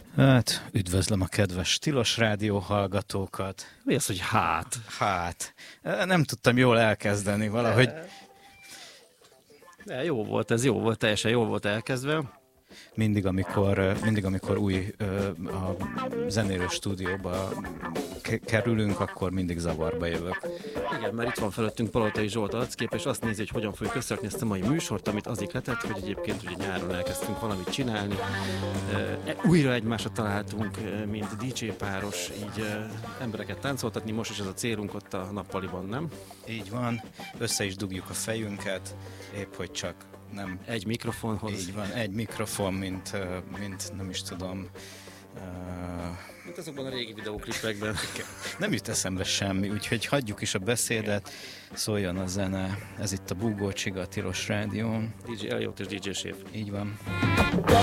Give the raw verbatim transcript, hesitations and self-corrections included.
Hát, üdvözlöm a kedves Tilos Rádió hallgatókat. Mi az, hogy hát? Hát, nem tudtam jól elkezdeni valahogy. De jó volt, ez jó volt, teljesen jó volt elkezdve. Mindig, amikor, mindig, amikor új a zenélő stúdióba kerülünk, akkor mindig zavarba jövök. Igen, mert itt van felettünk Palotai Zsolt arckép, és azt nézi, hogy hogyan fogjuk összerakni ezt a mai műsort, amit az ikletett, hogy egyébként ugye nyáron elkezdtünk valamit csinálni. E, újra egymásra találtunk, mint dé dzsé páros, így embereket táncoltatni, most is ez a célunk ott a nappaliban, nem? Így van, össze is dugjuk a fejünket, épp hogy csak nem... Egy mikrofonhoz. Így van, egy mikrofon, mint, mint nem is tudom... Uh... Mint azokban a régi videóklipekben. Nem jut eszembe semmi, úgyhogy hagyjuk is a beszédet, szóljon a zene. Ez itt a Búgó Csiga, a Tilos Rádión. dé dzsé Elliot és dé dzsé Séf. Így van.